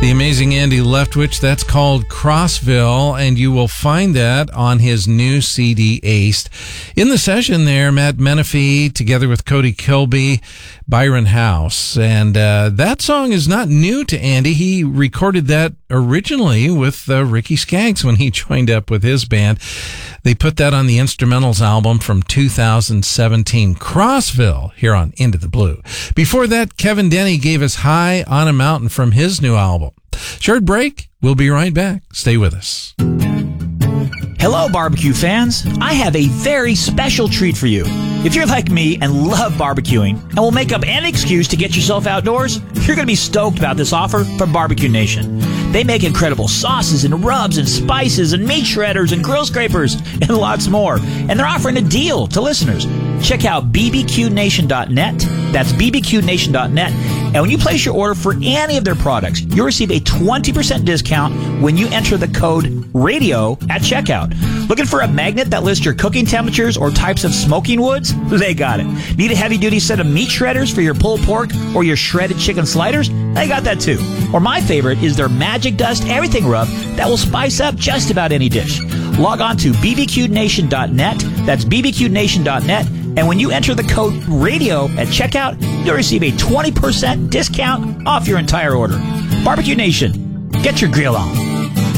The amazing Andy Leftwich. That's called Crossville, and you will find that on his new CD, Aced. In the session there, Matt Menifee, together with Cody Kilby, Byron House. And that song is not new to Andy. He recorded that originally with Ricky Skaggs when he joined up with his band. They put that on the Instrumentals album from 2017, Crossville, here on Into the Blue. Before that, Kevin Denny gave us High on a Mountain from his new album. Short break. We'll be right back. Stay with us. Hello, barbecue fans. I have a very special treat for you. If you're like me and love barbecuing and will make up any excuse to get yourself outdoors, you're going to be stoked about this offer from Barbecue Nation. They make incredible sauces and rubs and spices and meat shredders and grill scrapers and lots more. And they're offering a deal to listeners. Check out bbqnation.net. That's bbqnation.net. And when you place your order for any of their products, you'll receive a 20% discount when you enter the code RADIO at checkout. Looking for a magnet that lists your cooking temperatures or types of smoking woods? They got it. Need a heavy-duty set of meat shredders for your pulled pork or your shredded chicken sliders? They got that too. Or my favorite is their Magic Dust Everything Rub that will spice up just about any dish. Log on to bbqnation.net. That's bbqnation.net. And when you enter the code RADIO at checkout, you'll receive a 20% discount off your entire order. Barbecue Nation, get your grill on.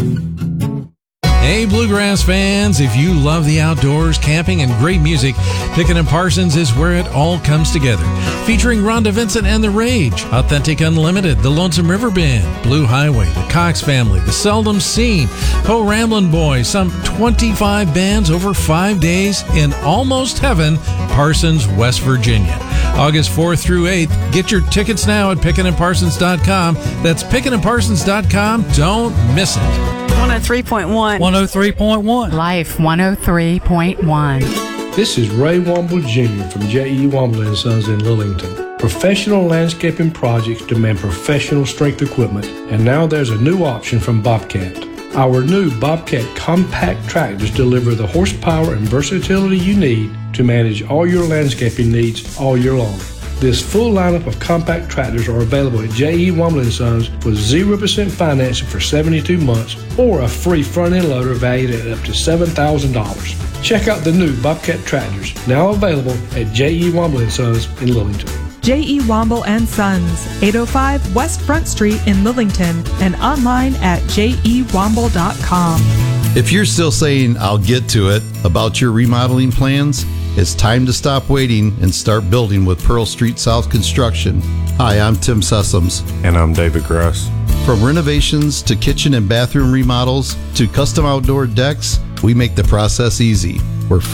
Hey, Bluegrass fans, if you love the outdoors, camping, and great music, Pickin' & Parsons is where it all comes together. Featuring Rhonda Vincent and The Rage, Authentic Unlimited, The Lonesome River Band, Blue Highway, The Cox Family, The Seldom Seen, Po Ramblin' Boys, some 25 bands over 5 days in Almost Heaven, Parsons, West Virginia. August 4th through 8th. Get your tickets now at pickinandparsons.com. That's pickinandparsons.com. Don't miss it. 103.1. 103.1. Life 103.1. This is Ray Womble Jr. from J.E. Womble & Sons in Lillington. Professional landscaping projects demand professional strength equipment, and now there's a new option from Bobcat. Our new Bobcat compact tractors deliver the horsepower and versatility you need to manage all your landscaping needs all year long. This full lineup of compact tractors are available at J.E. Womble & Sons with 0% financing for 72 months or a free front-end loader valued at up to $7,000. Check out the new Bobcat tractors, now available at J.E. Womble & Sons in Lillington. J.E. Womble & Sons, 805 West Front Street in Lillington, and online at jewomble.com. If you're still saying, I'll get to it, about your remodeling plans, it's time to stop waiting and start building with Pearl Street South Construction. Hi, I'm Tim Sessoms. And I'm David Gross. From renovations to kitchen and bathroom remodels to custom outdoor decks, we make the process easy.